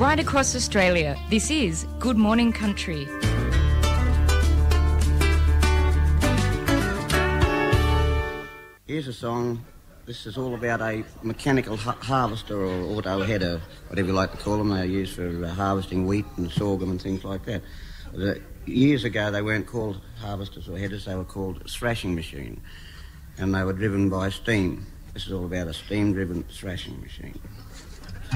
Right across Australia, this is Good Morning Country. Here's a song. This is all about a mechanical harvester or auto header, whatever you like to call them. They're used for harvesting wheat and sorghum and things like that. Years ago, they weren't called harvesters or headers. They were called thrashing machine, and they were driven by steam. This is all about a steam-driven thrashing machine.